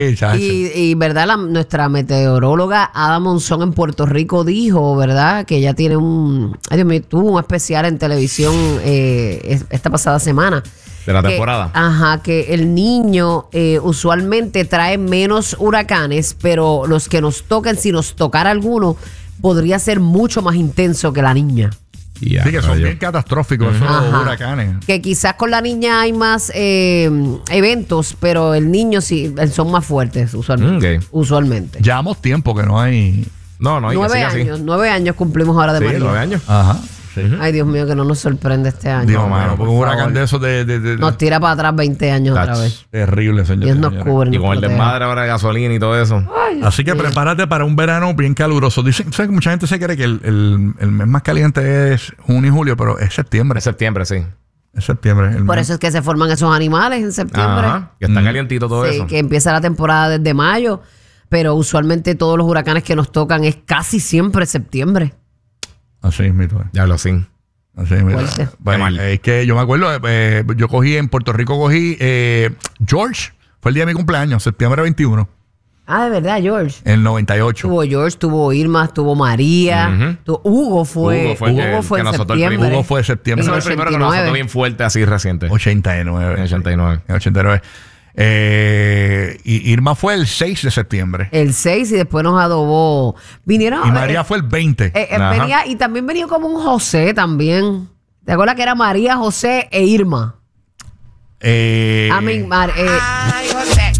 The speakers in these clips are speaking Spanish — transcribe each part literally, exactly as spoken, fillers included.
Y, y verdad, la, nuestra meteoróloga Ada Monzón en Puerto Rico dijo, ¿verdad? Que ella tiene un... Ay, Dios mío, tuvo un especial en televisión eh, esta pasada semana. De la que, temporada. Ajá, que el niño eh, usualmente trae menos huracanes, pero los que nos toquen, si nos tocara alguno, podría ser mucho más intenso que la niña. Yeah, sí, que son bien catastróficos esos Ajá. huracanes. Que quizás con la niña hay más eh, eventos, pero el niño sí son más fuertes usualmente. Okay. usualmente. Llevamos tiempo que no hay... No, no hay nueve que años, así. nueve años cumplimos ahora de sí, María. nueve años. Ajá. Sí. Ay, Dios mío, que no nos sorprende este año. Dios mío, porque un huracán de esos de, de, de, de... nos tira para atrás veinte años That's otra vez. Terrible, señor. Dios nos cubre. Y con el desmadre ahora de gasolina y todo eso. Ay, Así que prepárate para un verano bien caluroso. Dicen, ¿sabes? Mucha gente se cree que el, el, el mes más caliente es junio y julio, pero es septiembre. Es septiembre, sí. Es septiembre. Por mes. Eso es que se forman esos animales en septiembre. Ajá, que está mm. calientito todo sí, eso. Que empieza la temporada desde mayo, pero usualmente todos los huracanes que nos tocan es casi siempre septiembre. Así es, mi todo. Ya lo sé. Así es, mira. Bueno, es que yo me acuerdo, eh, yo cogí en Puerto Rico, cogí eh, George, fue el día de mi cumpleaños, septiembre veintiuno. Ah, de verdad, George. En noventa y ocho. Tuvo George, tuvo Irma, tuvo María. Uh-huh. tuvo, Hugo fue. Hugo fue, Hugo que, fue que en septiembre. Hugo fue en septiembre. Ese fue el primero que nos azotó bien fuerte, así reciente. ochenta y nueve. En ochenta y nueve. En ochenta y nueve. Eh, y Irma fue el seis de septiembre. El seis y después nos adobó. Vinieron. Y María eh, fue el veinte. Eh, eh, venía, y también venía como un José también. ¿Te acuerdas que era María, José e Irma? Eh. A mí, Mar, eh. Ay, José.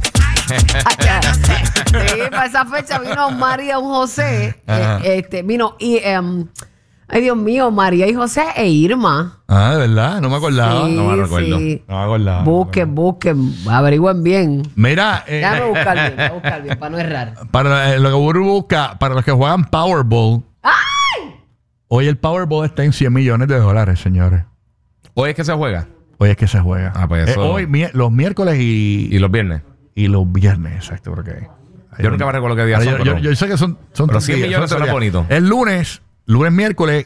Sí, para esa fecha vino María, un José. Eh, este, vino y. Um, Ay, Dios mío, María y José e Irma. Ah, de verdad, no me acordaba. Sí, no me recuerdo. Sí. No me acordaba. Busquen, busquen, averigüen bien. Mira, eh, déjame buscar bien, déjame buscar bien, para no errar. Para eh, lo que Burbu busca, para los que juegan Powerball. ¡Ay! Hoy el Powerball está en cien millones de dólares, señores. ¿Hoy es que se juega? Hoy es que se juega. Ah, pues eso. Eh, hoy, mi los miércoles y... Y los viernes. Y los viernes, exacto, porque... Yo nunca me recuerdo qué día son, yo, pero... Yo, yo sé que son... son pero cien millones son bonito. El lunes... Lunes, miércoles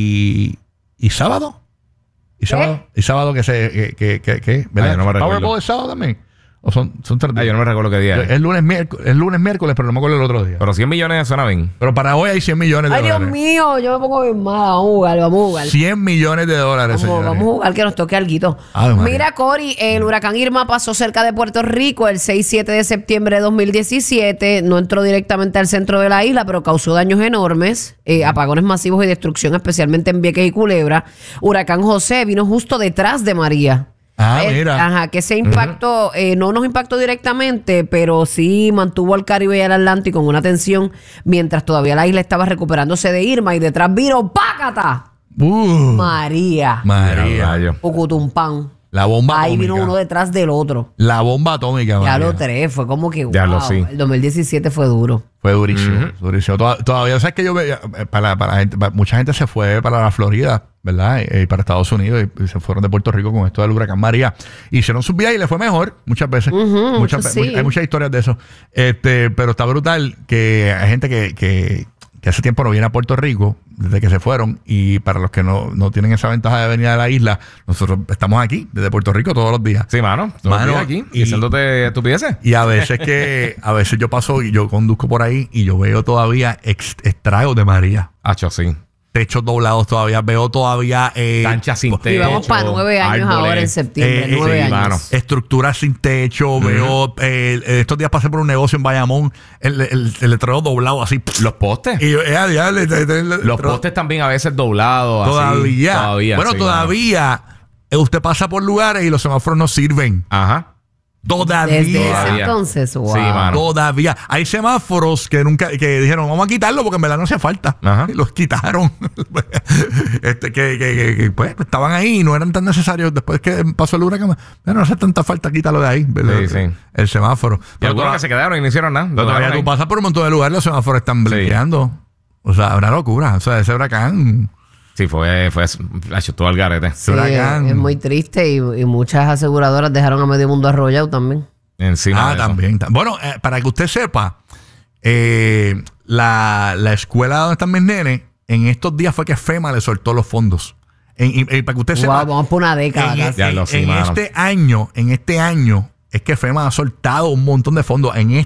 y, y sábado. Y sábado. ¿Eh? Y sábado que se... Que, que, que, que, ¿verdad? Ay, no me recuerdo. ¿Powerball es sábado también? ¿O son, son tres días? Ay, yo no me recuerdo qué día es. Es lunes, miércoles, es lunes, miércoles, pero no me acuerdo el otro día. Pero cien millones suena bien. Pero para hoy hay cien millones de Ay, dólares. Dios mío, yo me pongo bien mal. Vamos a jugar, vamos a jugar. cien millones de dólares, Vamos, vamos a jugar que nos toque alguito. Mira, Cory, el huracán Irma pasó cerca de Puerto Rico el seis siete de septiembre de dos mil diecisiete. No entró directamente al centro de la isla, pero causó daños enormes, eh, apagones masivos y destrucción, especialmente en Vieques y Culebra. Huracán José vino justo detrás de María. Ah, eh, mira. Ajá, que ese impacto uh-huh. eh, no nos impactó directamente, pero sí mantuvo al Caribe y al Atlántico en una tensión mientras todavía la isla estaba recuperándose de Irma y detrás vino ¡pácata! Uh, María. María. Ucutumpán. La bomba Ahí atómica. vino uno detrás del otro. La bomba atómica, Ya lo tres, fue como que ya wow. Lo sí. El dos mil diecisiete fue duro. Fue durísimo, uh-huh. durísimo. Tod- todavía, ¿sabes que yo veía? Para, para, gente, para mucha gente se fue para la Florida, ¿verdad? Y, y para Estados Unidos y, y se fueron de Puerto Rico con esto del huracán María. Hicieron sus viajes y le fue mejor muchas veces. Uh-huh, muchas, sí. mu- hay muchas historias de eso. Este, pero está brutal que hay gente que, que, que hace tiempo no viene a Puerto Rico desde que se fueron, y para los que no, no tienen esa ventaja de venir a la isla, nosotros estamos aquí desde Puerto Rico todos los días. Sí, mano. Todos Mano, los días aquí y- diciéndote estupideces. Y a veces que a veces yo paso y yo conduzco por ahí y yo veo todavía ex- estragos de María. Hacho, sí. Techos doblados todavía, veo todavía eh, Canchas sin techo. Y vamos para nueve años árboles. ahora en septiembre, Eh, nueve sí, años. mano. estructuras sin techo, Ujú. veo eh, estos días pasé por un negocio en Bayamón, el, el, el letrero doblado así. Los postes. Y yo, eh, ya, le- le- le- le- Los postes también a veces doblados. así. todavía. Todavía. Bueno, sí, todavía eh, usted pasa por lugares y los semáforos no sirven. mano. Ajá. Todavía. Desde ese Todavía. entonces, wow. Sí, mano. Todavía. Hay semáforos que nunca, que dijeron, vamos a quitarlo porque en verdad no hacía falta. Ajá. Y los quitaron. este, que, que, que, que, pues estaban ahí y no eran tan necesarios. Después que pasó el huracán, no hace tanta falta quitarlo de ahí. ¿verdad? Sí, sí. El semáforo. Y Pero algunos toda- que se quedaron y no hicieron nada. Lo pero todavía dejaron tú ahí. pasas por un montón de lugares, los semáforos están Sí. blinqueando. O sea, una locura. O sea, ese huracán. Sí, fue, fue, hecho todo al garete. Sí, huracán. es muy triste y, y muchas aseguradoras dejaron a medio mundo arrollado también. Encima Ah, de eso. también. ta- Bueno, eh, para que usted sepa, eh, la, la escuela donde están mis nenes, en estos días fue que FEMA le soltó los fondos. En- y, y para que usted Wow, sepa, vamos por una década en, casi. Ya en- lo sé, en mano. este año, en este año, es que FEMA ha soltado un montón de fondos. En